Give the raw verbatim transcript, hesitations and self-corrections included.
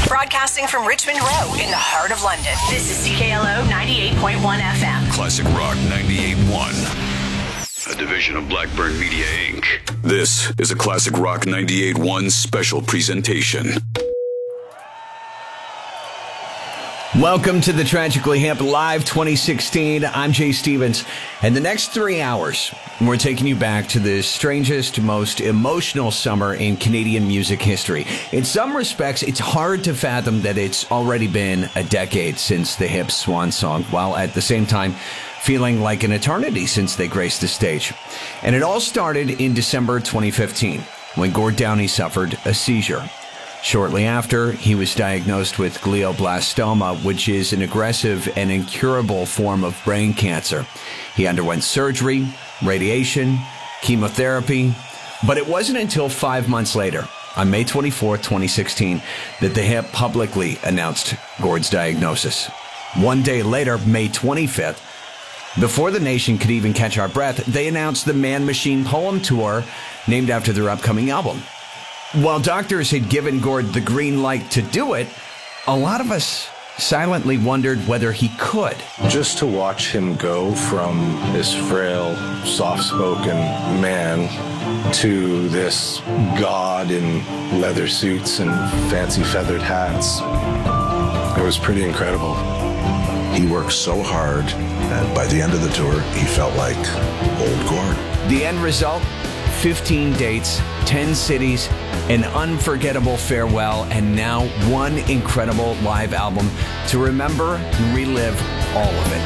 Broadcasting from Richmond Road in the heart of London. This is C K L O ninety-eight point one F M. Classic Rock ninety-eight point one. A division of Blackburn Media, Incorporated. This is a Classic Rock ninety-eight point one special presentation. Welcome to the Tragically Hip Live twenty sixteen. I'm Jay Stevens. And the next three hours, we're taking you back to the strangest, most emotional summer in Canadian music history. In some respects, it's hard to fathom that it's already been a decade since the Hip's swan song, while at the same time feeling like an eternity since they graced the stage. And it all started in December twenty fifteen, when Gord Downie suffered a seizure. Shortly after, he was diagnosed with glioblastoma, which is an aggressive and incurable form of brain cancer. He underwent surgery, radiation, chemotherapy, but it wasn't until five months later, on May twenty-fourth, twenty sixteen, that the Hip publicly announced Gord's diagnosis. One day later, May twenty-fifth, before the nation could even catch our breath, they announced the Man Machine Poem Tour, named after their upcoming album. While doctors had given Gord the green light to do it, a lot of us silently wondered whether he could. Just to watch him go from this frail, soft-spoken man to this god in leather suits and fancy feathered hats, it was pretty incredible. He worked so hard, and by the end of the tour, he felt like old Gord. The end result? fifteen dates, ten cities, an unforgettable farewell, and now one incredible live album to remember and relive all of it.